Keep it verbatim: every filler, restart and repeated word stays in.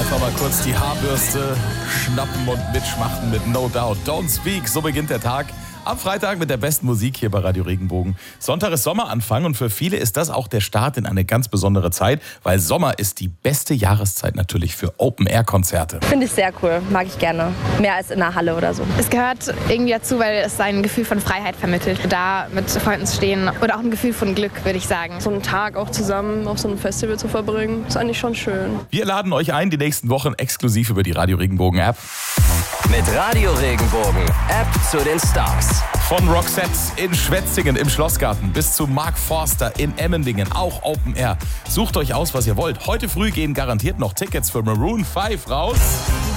Einfach mal kurz die Haarbürste schnappen und mitschmachten mit No Doubt. Don't Speak, so beginnt der Tag. Am Freitag mit der besten Musik hier bei Radio Regenbogen. Sonntag ist Sommeranfang und für viele ist das auch der Start in eine ganz besondere Zeit, weil Sommer ist die beste Jahreszeit natürlich für Open-Air-Konzerte. Finde ich sehr cool, mag ich gerne. Mehr als in einer Halle oder so. Es gehört irgendwie dazu, weil es ein Gefühl von Freiheit vermittelt. Da mit Freunden zu stehen oder auch ein Gefühl von Glück, würde ich sagen. So einen Tag auch zusammen auf so einem Festival zu verbringen, ist eigentlich schon schön. Wir laden euch ein, die nächsten Wochen exklusiv über die Radio Regenbogen App. Mit Radio Regenbogen, App zu den Stars. Von Roxette in Schwetzingen im Schlossgarten bis zu Mark Forster in Emmendingen, auch Open Air. Sucht euch aus, was ihr wollt. Heute früh gehen garantiert noch Tickets für Maroon fünf raus.